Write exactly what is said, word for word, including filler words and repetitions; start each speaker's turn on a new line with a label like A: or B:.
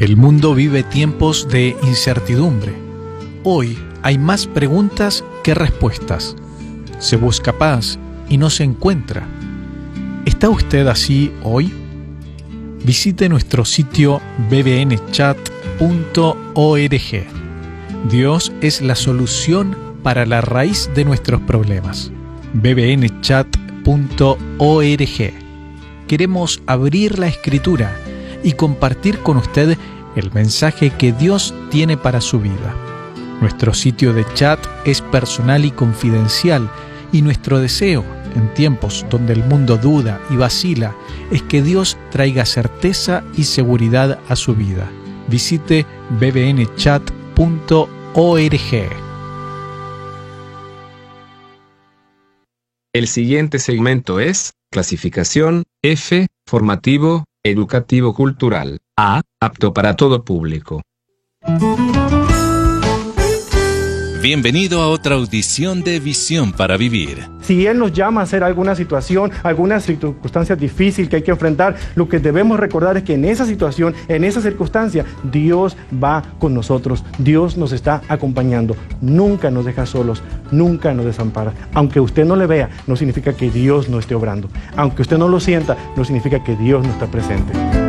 A: El mundo vive tiempos de incertidumbre. Hoy hay más preguntas que respuestas. Se busca paz y no se encuentra. ¿Está usted así hoy? Visite nuestro sitio b b n chat punto org. Dios es la solución para la raíz de nuestros problemas. b b n chat punto org. Queremos abrir la Escritura y compartir con usted el mensaje que Dios tiene para su vida. Nuestro sitio de chat es personal y confidencial, y nuestro deseo, en tiempos donde el mundo duda y vacila, es que Dios traiga certeza y seguridad a su vida. Visite b b n chat punto org.
B: El siguiente segmento es clasificación F, formativo, educativo cultural. A, apto para todo público.
C: Bienvenido a otra audición de Visión para Vivir.
D: Si Él nos llama a hacer alguna situación, alguna circunstancia difícil que hay que enfrentar, lo que debemos recordar es que en esa situación, en esa circunstancia, Dios va con nosotros. Dios nos está acompañando. Nunca nos deja solos, nunca nos desampara. Aunque usted no le vea, no significa que Dios no esté obrando. Aunque usted no lo sienta, no significa que Dios no está presente.